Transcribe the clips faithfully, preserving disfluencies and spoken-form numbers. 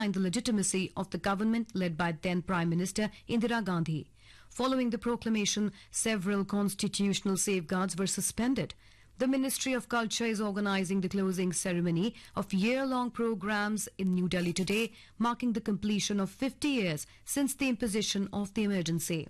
the legitimacy of the government led by then Prime Minister Indira Gandhi. Following the proclamation, several constitutional safeguards were suspended. The Ministry of Culture is organising the closing ceremony of year-long programmes in New Delhi today, marking the completion of fifty years since the imposition of the emergency.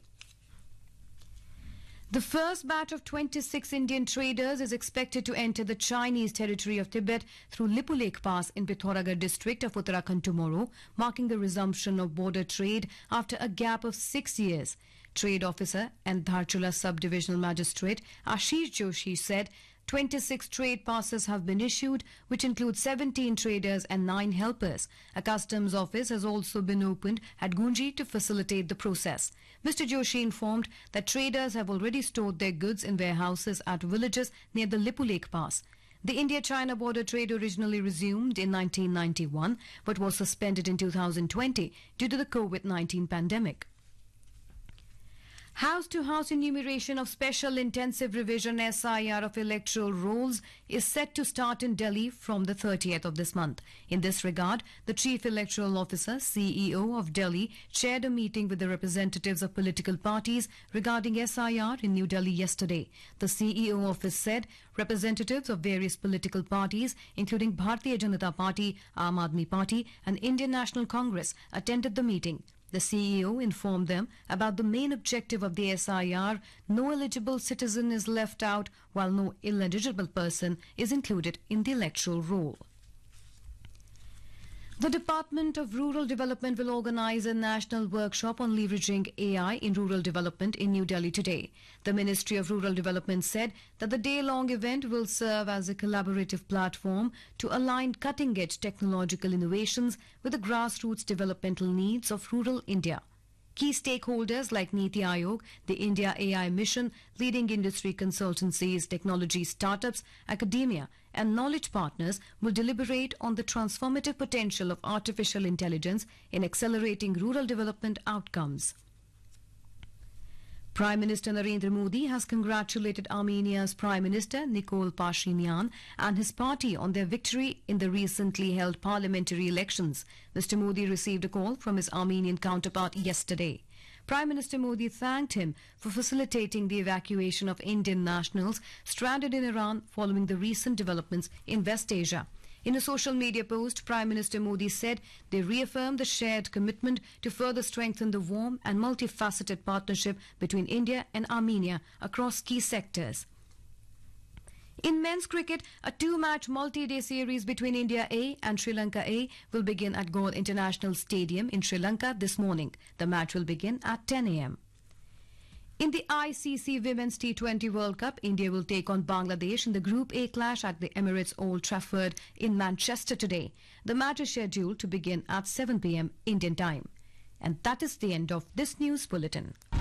The first batch of twenty-six Indian traders is expected to enter the Chinese territory of Tibet through Lipu Lake Pass in Pithoragarh district of Uttarakhand tomorrow, marking the resumption of border trade after a gap of six years. Trade officer and Dharchula sub-divisional magistrate Ashish Joshi said twenty-six trade passes have been issued, which include seventeen traders and nine helpers. A customs office has also been opened at Gunji to facilitate the process. Mister Joshi informed that traders have already stored their goods in warehouses at villages near the Lipu Lake Pass. The India-China border trade originally resumed in nineteen ninety-one but was suspended in two thousand twenty due to the COVID nineteen pandemic. House-to-house enumeration of Special Intensive Revision S I R of electoral rolls is set to start in Delhi from the thirtieth of this month. In this regard, the Chief Electoral Officer, C E O of Delhi, chaired a meeting with the representatives of political parties regarding S I R in New Delhi yesterday. The C E O office said representatives of various political parties, including Bharatiya Janata Party, Aam Aadmi Party and Indian National Congress, attended the meeting. The C E O informed them about the main objective of the S I R. No eligible citizen is left out, while no ineligible person is included in the electoral roll. The Department of Rural Development will organize a national workshop on leveraging A I in rural development in New Delhi today. The Ministry of Rural Development said that the day-long event will serve as a collaborative platform to align cutting-edge technological innovations with the grassroots developmental needs of rural India. Key stakeholders like Niti Aayog, the India A I Mission, leading industry consultancies, technology startups, academia and knowledge partners will deliberate on the transformative potential of artificial intelligence in accelerating rural development outcomes. Prime Minister Narendra Modi has congratulated Armenia's Prime Minister Nikol Pashinyan and his party on their victory in the recently held parliamentary elections. Mister Modi received a call from his Armenian counterpart yesterday. Prime Minister Modi thanked him for facilitating the evacuation of Indian nationals stranded in Iran following the recent developments in West Asia. In a social media post, Prime Minister Modi said they reaffirmed the shared commitment to further strengthen the warm and multifaceted partnership between India and Armenia across key sectors. In men's cricket, a two-match multi-day series between India A and Sri Lanka A will begin at Galle International Stadium in Sri Lanka this morning. The match will begin at ten a m In the I C C Women's T twenty World Cup, India will take on Bangladesh in the Group A clash at the Emirates Old Trafford in Manchester today. The match is scheduled to begin at seven p m Indian time. And that is the end of this news bulletin.